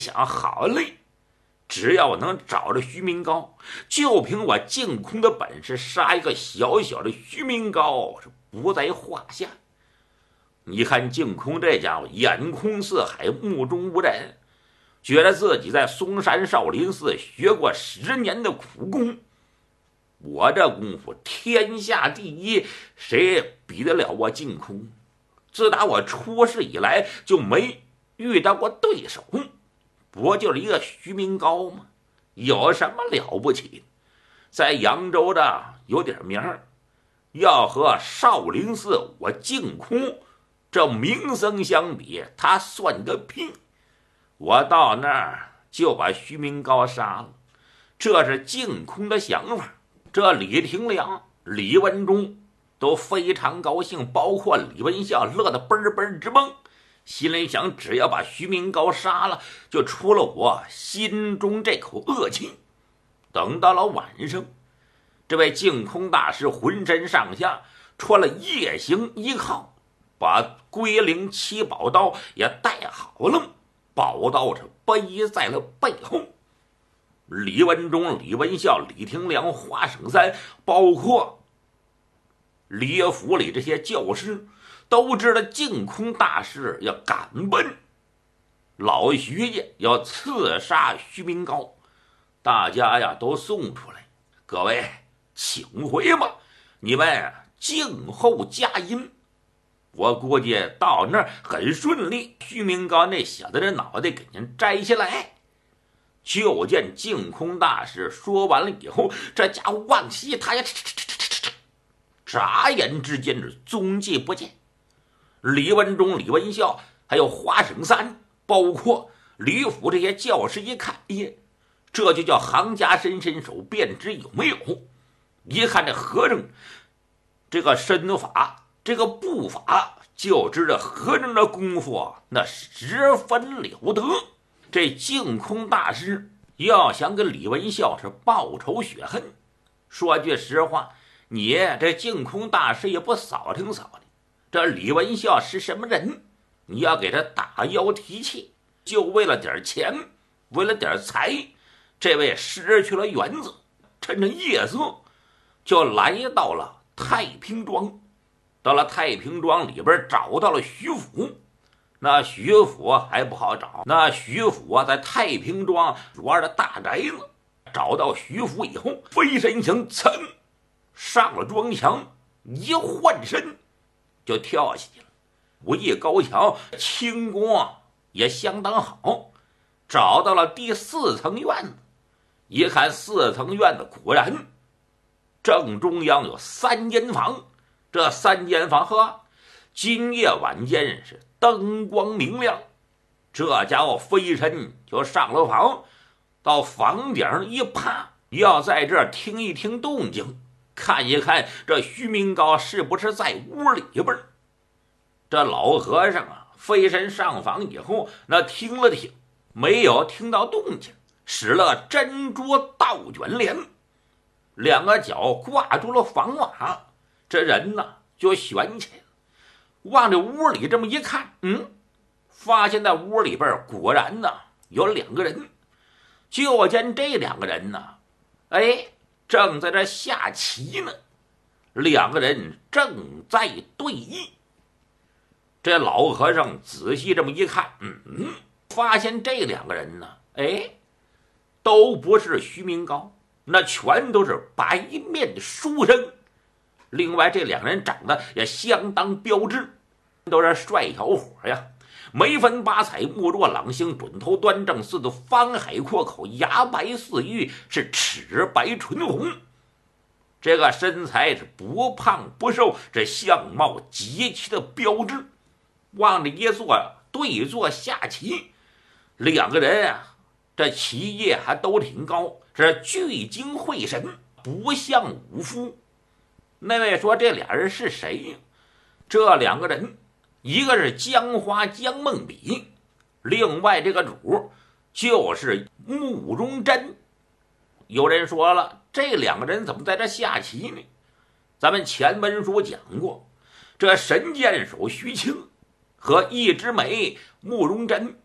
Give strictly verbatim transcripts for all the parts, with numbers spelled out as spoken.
想好嘞，只要我能找着徐明高，就凭我净空的本事，杀一个小小的徐明高是不在话下。你看净空这家伙眼空四海，目中无人，觉得自己在嵩山少林寺学过十年的苦功，我这功夫天下第一，谁也比得了我净空？自打我出世以来就没遇到过对手，不就是一个徐明高吗？有什么了不起？在扬州的有点名儿，要和少林寺我净空这名僧相比，他算个屁！我到那儿就把徐明高杀了，这是净空的想法。这李廷良、李文忠都非常高兴，包括李文孝乐得嘣嘣直蹦，心里想：只要把徐明高杀了，就出了我心中这口恶气。等到了晚上，这位净空大师浑身上下穿了夜行衣靠，把龟灵七宝刀也带好了，宝刀是背在了背后。李文忠、李文孝、李廷良、华省三，包括李府里这些教师，都知道净空大师要赶奔老徐家，要刺杀徐明高。大家呀都送出来，各位请回吧，你们静候佳音。我估计到那儿很顺利，徐明高那小子的脑袋给您摘下来。就见净空大师说完了以后，这家伙往西他也眨眼之间是踪迹不见。李文忠、李文孝还有华省三，包括李府这些教师一看，耶，这就叫行家伸伸手便知有没有。一看这和尚这个身法，这个步法，就知道和尚的功夫啊，那十分了得。这净空大师要想跟李文孝是报仇雪恨，说句实话，你这净空大师也不扫听扫听，这李文孝是什么人？你要给他打腰提气，就为了点钱，为了点财，这位失去了原则，趁着夜色就来到了太平庄。到了太平庄里边，找到了徐府。那徐府还不好找，那徐府啊，在太平庄主要的大宅子。找到徐府以后，飞身行噌上了庄墙，一换身就跳下去了。武艺高强，轻功也相当好。找到了第四层院子，一看四层院子，果然正中央有三间房。这三间房呵，今夜晚间是灯光明亮。这家伙飞身就上了房，到房顶上一趴，要在这儿听一听动静，看一看这徐明高是不是在屋里边。这老和尚啊，飞身上房以后，那听了听，没有听到动静，使了珍珠倒卷帘，两个脚挂住了房瓦，这人呢就悬起来了。往这屋里这么一看，嗯，发现在屋里边果然呢有两个人。就见这两个人呢，哎，正在这下棋呢，两个人正在对弈。这老和尚仔细这么一看，嗯，发现这两个人呢，哎，都不是徐明高，那全都是白面书生。另外这两人长得也相当标致，都是帅小伙呀，眉分八彩，目若朗星，准头端正，似的方海阔口，牙白似玉，是齿白唇红。这个身材是不胖不瘦，这相貌极其的标致。往这一坐，对坐下棋，两个人啊，这棋艺还都挺高，是聚精会神，不像武夫。那位说这俩人是谁呀？这两个人，一个是江花江梦比，另外这个主就是慕容真。有人说了，这两个人怎么在这下棋呢？咱们前文书讲过，这神箭手徐青和一枝梅慕容真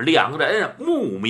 两个人慕名